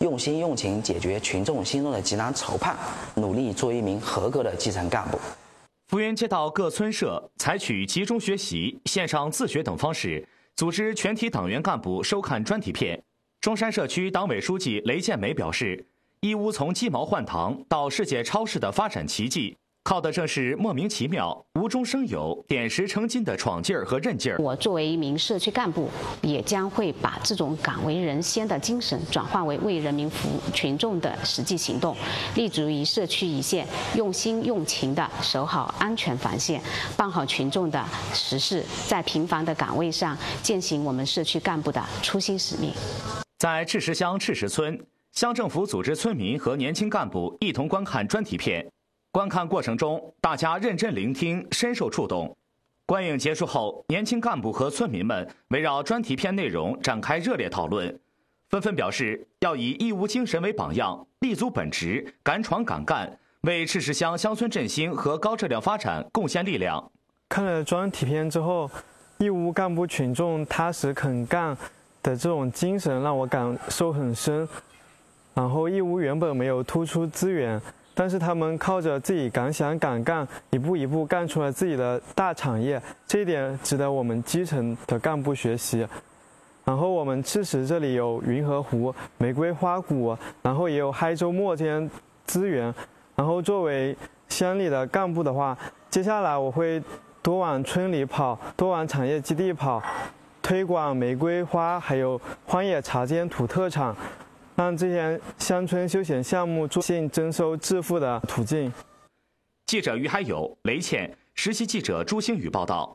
用心用情解决群众心中的急难愁盼，努力做一名合格的基层干部。 福源街道各村社采取集中学习、线上自学等方式，组织全体党员干部收看专题片。中山社区党委书记雷建梅表示，义乌从鸡毛换糖到世界超市的发展奇迹，靠的正是莫名其妙、无中生有、点石成金的闯劲儿和韧劲儿。 我作为一名社区干部，也将会把这种敢为人先的精神转化为为人民服务群众的实际行动，立足于社区一线，用心用情地守好安全防线，办好群众的实事，在平凡的岗位上践行我们社区干部的初心使命。 在赤石乡赤石村，乡政府组织村民和年轻干部一同观看专题片。观看过程中，大家认真聆听，深受触动。观影结束后，年轻干部和村民们围绕专题片内容展开热烈讨论，纷纷表示要以义乌精神为榜样，立足本职，敢闯敢干，为赤石乡乡村振兴和高质量发展贡献力量。 看了专题片之后，义乌干部群众踏实肯干的这种精神让我感受很深。然后义乌原本没有突出资源，但是他们靠着自己敢想敢干，一步一步干出了自己的大产业，这一点值得我们基层的干部学习。然后我们赤石这里有云河湖、玫瑰花谷，然后也有嗨州墨间资源。然后作为乡里的干部的话，接下来我会多往村里跑，多往产业基地跑，推广玫瑰花还有荒野茶间土特产，让这些乡村休闲项目做性征收致富的途径。 记者于海友、雷倩，实习记者朱星宇报道。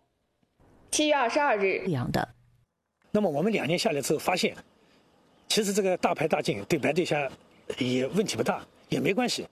7月22日， 这样的。 那么我们2年下来之后发现，其实这个大排大进对白对虾也问题不大，也没关系。